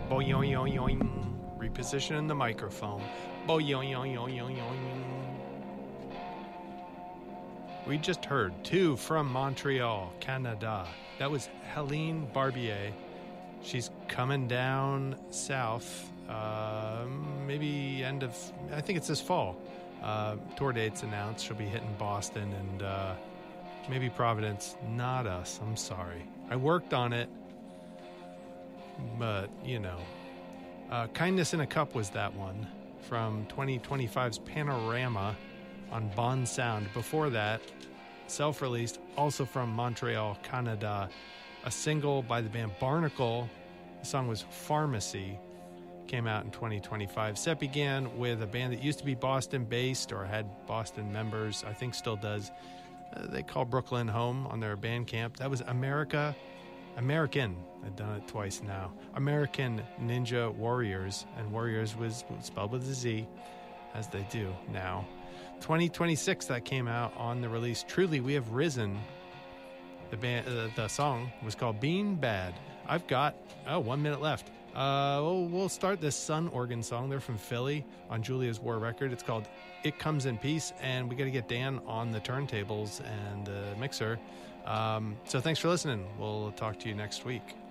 Boing, repositioning the microphone. Boing. We just heard two from Montreal, Canada. That was Helene Barbier. She's coming down south, maybe I think it's this fall. Tour dates announced. She'll be hitting Boston and maybe Providence. Not us, I'm sorry. I worked on it, but, Kindness in a Cup was that one from 2025's Panorama on Bond Sound. Before that, self-released, also from Montreal, Canada, a single by the band Barnacle. The song was Pharmacy, came out in 2025. Set began with a band that used to be Boston-based or had Boston members, I think still does. They call Brooklyn home on their Bandcamp. That was American. I've done it twice now. American Ninja Warriors, and Warriors was spelled with a Z, as they do now. 2026, that came out on the release Truly We Have Risen. The song was called Being Bad. I've got 1 minute left. We'll start this Sun organ song. They're from Philly on Julia's War record. It's called It Comes in Peace, and we got to get Dan on the turntables and mixer. So thanks for listening. We'll talk to you next week.